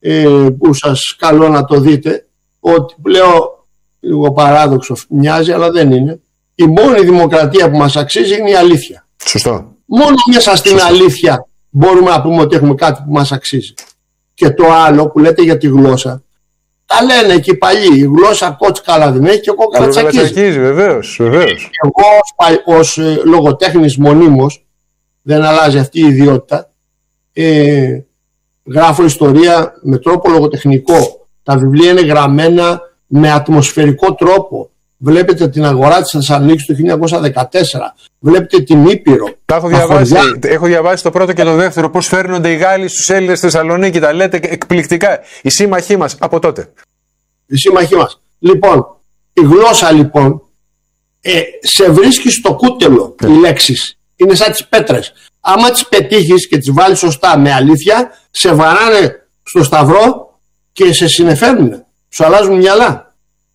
που σας καλώ να το δείτε, ότι λέω λίγο παράδοξο μοιάζει, αλλά δεν είναι. Η μόνη δημοκρατία που μας αξίζει είναι η αλήθεια. Σωστό. Μόνο μέσα στην αλήθεια μπορούμε να πούμε ότι έχουμε κάτι που μας αξίζει. Και το άλλο που λέτε για τη γλώσσα, τα λένε εκεί οι παλιοί, η γλώσσα κότσικαλα δεν έχει και κόκαλα τσακίζει. Βεβαίως. Εγώ ως λογοτέχνης μονίμως, δεν αλλάζει αυτή η ιδιότητα, γράφω ιστορία με τρόπο λογοτεχνικό. Τα βιβλία είναι γραμμένα με ατμοσφαιρικό τρόπο. Βλέπετε την αγορά της Θεσσαλονίκης του 1914. Βλέπετε την Ήπειρο. Τα έχω διαβάσει. Έχω διαβάσει το πρώτο και το δεύτερο. Πώς φέρνονται οι Γάλλοι στους Έλληνες στη Θεσσαλονίκη. Τα λέτε εκπληκτικά. Οι σύμμαχοί μας από τότε. Οι σύμμαχοί μας. Λοιπόν, η γλώσσα λοιπόν σε βρίσκει στο κούτελο οι λέξεις. Είναι σαν τις πέτρες. Άμα τις πετύχεις και τις βάλεις σωστά με αλήθεια, σε βαράνε στο σταυρό και σε συνεφέρνουν. Σου αλλάζουν μυαλά.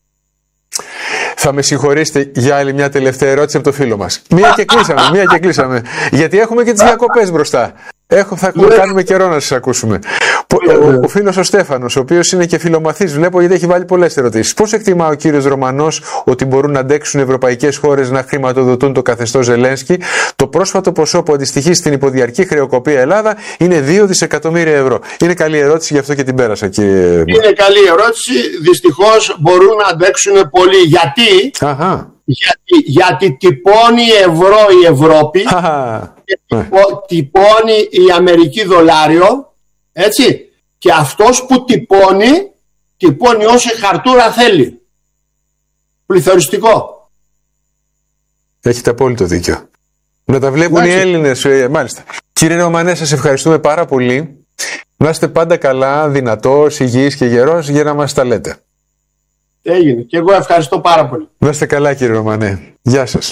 Θα με συγχωρήσετε για άλλη μια τελευταία ερώτηση από το φίλο μας. Μία και κλείσαμε. Γιατί έχουμε και τις διακοπές μπροστά. Θα κάνουμε καιρό να σας ακούσουμε. Ο φίλος ο Στέφανος, ο οποίος είναι και φιλομαθής, βλέπω γιατί έχει βάλει πολλές ερωτήσεις. Πώς εκτιμά ο κύριος Ρωμανός ότι μπορούν να αντέξουν ευρωπαϊκές χώρες να χρηματοδοτούν το καθεστώς Ζελένσκι? Το πρόσφατο ποσό που αντιστοιχεί στην υποδιαρκή χρεοκοπία Ελλάδα είναι 2 δισεκατομμύρια ευρώ. Είναι καλή ερώτηση, γι' αυτό και την πέρασα, κύριε. Είναι καλή ερώτηση. Δυστυχώς μπορούν να αντέξουν πολύ. Γιατί? Γιατί τυπώνει ευρώ η Ευρώπη και τυπώνει η Αμερική δολάριο, έτσι, και αυτός που τυπώνει όση χαρτούρα θέλει. Πληθωριστικό. Έχετε απόλυτο δίκιο. Να τα βλέπουν οι Έλληνες. Μάλιστα. Κύριε Ρωμανέ, σας ευχαριστούμε πάρα πολύ. Να είστε πάντα καλά, δυνατός, υγιής και γερός για να μας τα λέτε. Έγινε. Και εγώ ευχαριστώ πάρα πολύ. Να είστε καλά, κύριε Ρωμανέ. Γεια σας.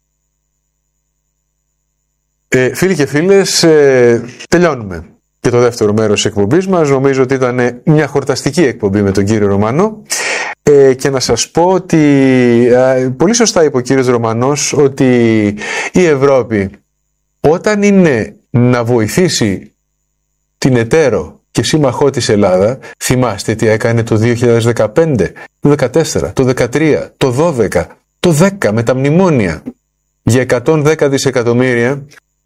Φίλοι και φίλες, τελειώνουμε και το δεύτερο μέρος της εκπομπής μας. Νομίζω ότι ήταν μια χορταστική εκπομπή με τον κύριο Ρωμανό. Και να σας πω ότι πολύ σωστά είπε ο κύριος Ρωμανός ότι η Ευρώπη, όταν είναι να βοηθήσει την εταίρο και σύμμαχό της Ελλάδα, θυμάστε τι έκανε το 2015, το 2014, το 2013, το 2012, το 2010 με τα μνημόνια για 110 δισεκατομμύρια,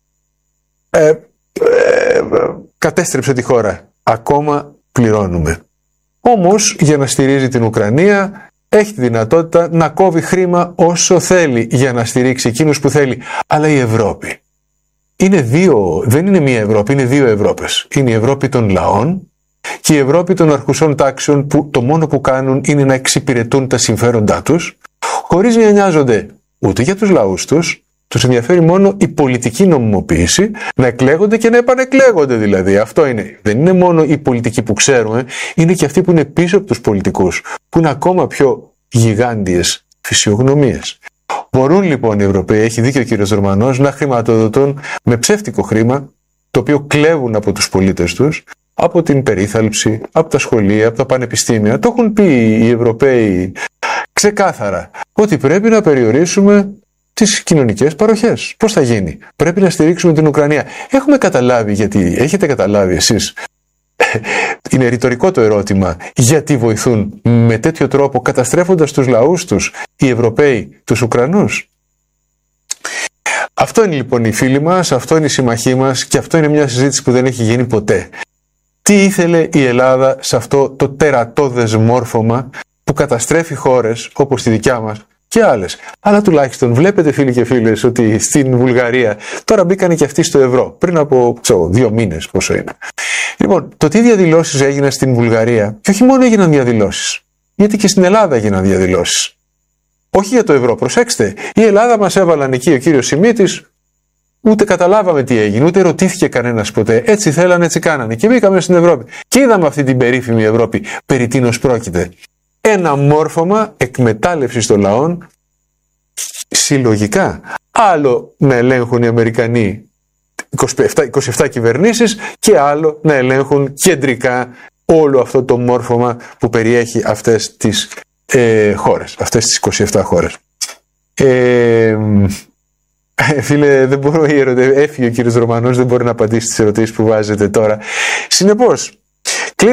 κατέστρεψε τη χώρα. Ακόμα πληρώνουμε. Όμως, για να στηρίζει την Ουκρανία, έχει τη δυνατότητα να κόβει χρήμα όσο θέλει για να στηρίξει εκείνους που θέλει. Αλλά η Ευρώπη δεν είναι μία Ευρώπη, είναι δύο Ευρώπες. Είναι η Ευρώπη των λαών και η Ευρώπη των αρχουσών τάξεων που το μόνο που κάνουν είναι να εξυπηρετούν τα συμφέροντά τους, χωρίς να νοιάζονται ούτε για τους λαούς τους. Τους ενδιαφέρει μόνο η πολιτική νομιμοποίηση, να εκλέγονται και να επανεκλέγονται δηλαδή. Αυτό είναι. Δεν είναι μόνο οι πολιτικοί που ξέρουμε, είναι και αυτοί που είναι πίσω από τους πολιτικούς, που είναι ακόμα πιο γιγάντιες φυσιογνωμίες. Μπορούν λοιπόν οι Ευρωπαίοι, έχει δίκιο ο κύριος Ρωμανός, να χρηματοδοτούν με ψεύτικο χρήμα, το οποίο κλέβουν από τους πολίτες τους, από την περίθαλψη, από τα σχολεία, από τα πανεπιστήμια. Το έχουν πει οι Ευρωπαίοι ξεκάθαρα, ότι πρέπει να περιορίσουμε τις κοινωνικές παροχές. Πώς θα γίνει? Πρέπει να στηρίξουμε την Ουκρανία. Έχουμε καταλάβει γιατί, έχετε καταλάβει εσείς, είναι ρητορικό το ερώτημα, γιατί βοηθούν με τέτοιο τρόπο, καταστρέφοντας τους λαούς τους οι Ευρωπαίοι τους Ουκρανούς? Αυτό είναι λοιπόν οι φίλοι μας, αυτό είναι η συμμαχοί μας και αυτό είναι μια συζήτηση που δεν έχει γίνει ποτέ. Τι ήθελε η Ελλάδα σε αυτό το τερατώδες μόρφωμα που καταστρέφει χώρες όπως τη δικιά μας και άλλες. Αλλά τουλάχιστον βλέπετε, φίλοι και φίλες, ότι στην Βουλγαρία τώρα μπήκανε και αυτοί στο ευρώ πριν από 2 μήνες πόσο είναι. Λοιπόν, το τι διαδηλώσεις έγιναν στην Βουλγαρία, και όχι μόνο έγιναν διαδηλώσεις, γιατί και στην Ελλάδα έγιναν διαδηλώσεις. Όχι για το ευρώ, προσέξτε. Η Ελλάδα μας έβαλαν εκεί ο κύριος Σιμίτης, ούτε καταλάβαμε τι έγινε, ούτε ρωτήθηκε κανένας ποτέ. Έτσι θέλανε, έτσι κάνανε. Και μπήκαμε στην Ευρώπη. Και είδαμε αυτή την περίφημη Ευρώπη. Περί τίνος πρόκειται? Ένα μόρφωμα εκμετάλλευσης των λαών συλλογικά. Άλλο να ελέγχουν οι Αμερικανοί 27 κυβερνήσεις και άλλο να ελέγχουν κεντρικά όλο αυτό το μόρφωμα που περιέχει αυτές τις χώρες, αυτές τις 27 χώρες. Φίλε, δεν μπορώ, έφυγε ο κύριος Ρωμανός, δεν μπορεί να απαντήσει στις ερωτήσεις που βάζετε τώρα. Συνεπώς,